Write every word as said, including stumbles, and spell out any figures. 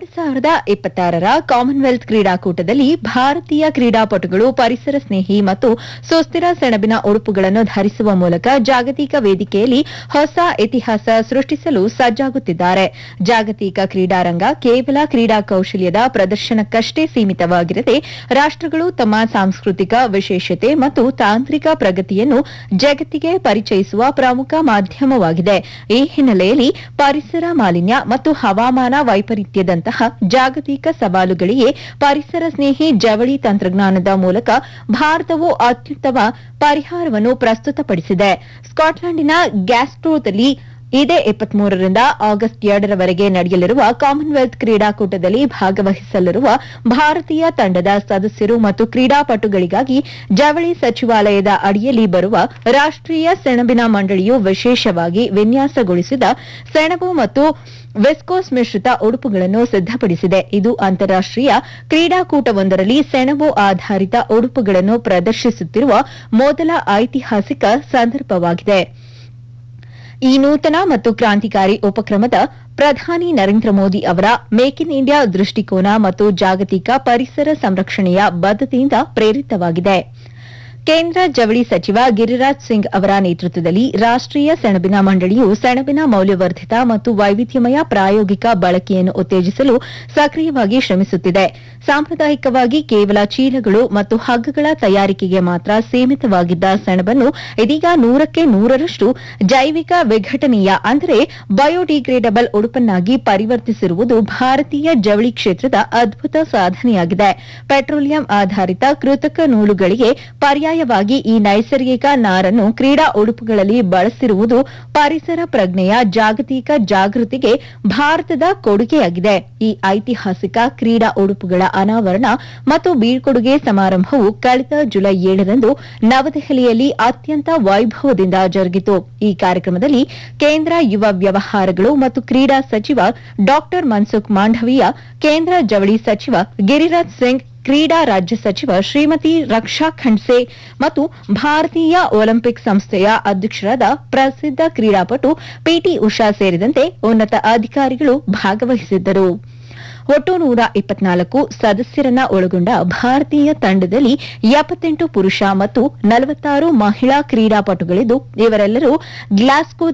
ಎರಡು ಸಾವಿರದ ಇಪ್ಪತ್ತಾರರ ಕಾಮನ್ವೆಲ್ತ್ ಕ್ರೀಡಾಕೂಟದಲ್ಲಿ ಭಾರತೀಯ ಕ್ರೀಡಾಪಟುಗಳು ಪರಿಸರ ಸ್ನೇಹಿ ಮತ್ತು ಸುಸ್ಥಿರ ಸೆಣಬಿನ ಉಡುಪುಗಳನ್ನು ಧರಿಸುವ ಮೂಲಕ ಜಾಗತಿಕ ವೇದಿಕೆಯಲ್ಲಿ ಹೊಸ ಇತಿಹಾಸ ಸೃಷ್ಟಿಸಲು ಸಜ್ಜಾಗುತ್ತಿದ್ದಾರೆ. ಜಾಗತಿಕ ಕ್ರೀಡಾರಂಗ ಕೇವಲ ಕ್ರೀಡಾ ಕೌಶಲ್ಯದ ಪ್ರದರ್ಶನಕ್ಕಷ್ಟೇ ಸೀಮಿತವಾಗಿರದೆ ರಾಷ್ಟಗಳು ತಮ್ಮ ಸಾಂಸ್ಕೃತಿಕ ವಿಶೇಷತೆ ಮತ್ತು ತಾಂತ್ರಿಕ ಪ್ರಗತಿಯನ್ನು ಜಗತ್ತಿಗೆ ಪರಿಚಯಿಸುವ ಪ್ರಮುಖ ಮಾಧ್ಯಮವಾಗಿದೆ. ಈ ಹಿನ್ನೆಲೆಯಲ್ಲಿ ಪರಿಸರ ಮಾಲಿನ್ಯ ಮತ್ತು ಹವಾಮಾನ ವೈಪರೀತ್ಯದಂತಹ ಜಾಗತಿಕ ಸವಾಲುಗಳಿಗೆ ಪರಿಸರ ಸ್ನೇಹಿ ಜವಳಿ ತಂತ್ರಜ್ಞಾನದ ಮೂಲಕ ಭಾರತವು ಅತ್ಯುತ್ತಮ ಪರಿಹಾರವನ್ನು ಪ್ರಸ್ತುತಪಡಿಸಿದೆ. ಸ್ಕಾಟ್ಲೆಂಡಿನ ಗ್ಲಾಸ್ಗೋದಲ್ಲಿ ಇದೇ ಇಪ್ಪತ್ಮೂರರಿಂದ ಆಗಸ್ಟ್ ಎರಡರವರೆಗೆ ನಡೆಯಲಿರುವ ಕಾಮನ್ವೆಲ್ತ್ ಕ್ರೀಡಾಕೂಟದಲ್ಲಿ ಭಾಗವಹಿಸಲಿರುವ ಭಾರತೀಯ ತಂಡದ ಸದಸ್ಯರು ಮತ್ತು ಕ್ರೀಡಾಪಟುಗಳಿಗಾಗಿ ಜವಳಿ ಸಚಿವಾಲಯದ ಅಡಿಯಲ್ಲಿ ಬರುವ ರಾಷ್ಟೀಯ ಸೆಣಬಿನ ಮಂಡಳಿಯು ವಿಶೇಷವಾಗಿ ವಿನ್ಯಾಸಗೊಳಿಸಿದ ಸೆಣಬು ಮತ್ತು ವಿಸ್ಕೋಸ್ ಮಿಶ್ರಿತ ಉಡುಪುಗಳನ್ನು ಸಿದ್ದಪಡಿಸಿದೆ. ಇದು ಅಂತಾರಾಷ್ಟೀಯ ಕ್ರೀಡಾಕೂಟವೊಂದರಲ್ಲಿ ಸೆಣಬು ಆಧಾರಿತ ಉಡುಪುಗಳನ್ನು ಪ್ರದರ್ಶಿಸುತ್ತಿರುವ ಮೊದಲ ಐತಿಹಾಸಿಕ ಸಂದರ್ಭವಾಗಿದೆ. ಈ ನೂತನ ಮತ್ತು ಕ್ರಾಂತಿಕಾರಿ ಉಪಕ್ರಮದ ಪ್ರಧಾನಿ ನರೇಂದ್ರ ಮೋದಿ ಅವರ ಮೇಕ್ ಇನ್ ಇಂಡಿಯಾ ದೃಷ್ಟಿಕೋನ ಮತ್ತು ಜಾಗತಿಕ ಪರಿಸರ ಸಂರಕ್ಷಣೆಯ ಬದ್ಧತೆಯಿಂದ ಪ್ರೇರಿತವಾಗಿದೆ. ಕೇಂದ್ರ ಜವಳಿ ಸಚಿವ ಗಿರಿರಾಜ್ ಸಿಂಗ್ ಅವರ ನೇತೃತ್ವದಲ್ಲಿ ರಾಷ್ಟೀಯ ಸೆಣಬಿನ ಮಂಡಳಿಯು ಸೆಣಬಿನ ಮೌಲ್ಯವರ್ಧಿತ ಮತ್ತು ವೈವಿಧ್ಯಮಯ ಪ್ರಾಯೋಗಿಕ ಬಳಕೆಯನ್ನು ಉತ್ತೇಜಿಸಲು ಸಕ್ರಿಯವಾಗಿ ಶ್ರಮಿಸುತ್ತಿದೆ. ಸಾಂಪ್ರದಾಯಿಕವಾಗಿ ಕೇವಲ ಚೀಲಗಳು ಮತ್ತು ಹಗ್ಗಗಳ ತಯಾರಿಕೆಗೆ ಮಾತ್ರ ಸೀಮಿತವಾಗಿದ್ದ ಸೆಣಬನ್ನು ಇದೀಗ ನೂರಕ್ಕೆ ನೂರರಷ್ಟು ಜೈವಿಕ ವಿಘಟನೀಯ ಅಂದರೆ ಬಯೋಡಿಗ್ರೇಡಬಲ್ ಉಡುಪನ್ನಾಗಿ ಪರಿವರ್ತಿಸಿರುವುದು ಭಾರತೀಯ ಜವಳಿ ಕ್ಷೇತ್ರದ ಅದ್ಭುತ ಸಾಧನೆಯಾಗಿದೆ. ಪೆಟ್ರೋಲಿಯಂ ಆಧಾರಿತ ಕೃತಕ ನೂಲುಗಳಿಗೆ ಪರ್ಯಾಯವಾಗಿ ಈ ನೈಸರ್ಗಿಕ ನಾರನ್ನು ಕ್ರೀಡಾ ಉಡುಪುಗಳಲ್ಲಿ ಬಳಸಿರುವುದು ಪರಿಸರ ಪ್ರಜ್ಞೆಯ ಜಾಗತಿಕ ಜಾಗೃತಿಗೆ ಭಾರತದ ಕೊಡುಗೆಯಾಗಿದೆ. ಈ ಐತಿಹಾಸಿಕ ಕ್ರೀಡಾ ಉಡುಪುಗಳ ಅನಾವರಣ ಮತ್ತು ಬೀಳ್ಕೊಡುಗೆ ಸಮಾರಂಭವು ಕಳೆದ ಜುಲೈ ಏಳರಂದು ನವದೆಹಲಿಯಲ್ಲಿ ಅತ್ಯಂತ ವೈಭವದಿಂದ ಜರುಗಿತು. ಈ ಕಾರ್ಯಕ್ರಮದಲ್ಲಿ ಕೇಂದ್ರ ಯುವ ವ್ಯವಹಾರಗಳು ಮತ್ತು ಕ್ರೀಡಾ ಸಚಿವ ಡಾ ಮನ್ಸುಖ್ ಮಾಂಡವೀಯ, ಕೇಂದ್ರ ಜವಳಿ ಸಚಿವ ಗಿರಿರಾಜ್ ಸಿಂಗ್, ಕ್ರೀಡಾ ರಾಜ್ಯ ಸಚಿವ ಶ್ರೀಮತಿ ರಕ್ಷಾ ಖಂಡ್ಸೆ ಮತ್ತು ಭಾರತೀಯ ಒಲಿಂಪಿಕ್ ಸಂಸ್ಥೆಯ ಅಧ್ಯಕ್ಷರಾದ ಪ್ರಸಿದ್ದ ಕ್ರೀಡಾಪಟು ಪಿಟಿ ಉಷಾ ಸೇರಿದಂತೆ ಉನ್ನತ ಅಧಿಕಾರಿಗಳು ಭಾಗವಹಿಸಿದ್ದರು. ಒಟ್ಟು ನೂರ ಇಪ್ಪತ್ನಾಲ್ಕು ಸದಸ್ಯರನ್ನ ಒಳಗೊಂಡ ಭಾರತೀಯ ತಂಡದಲ್ಲಿ ಎಪ್ಪತ್ತೆಂಟು ಪುರುಷ ಮತ್ತು ನಲವತ್ತಾರು ಮಹಿಳಾ ಕ್ರೀಡಾಪಟುಗಳಿದ್ದು ಇವರೆಲ್ಲರೂ ಗ್ಲಾಸ್ಗೋ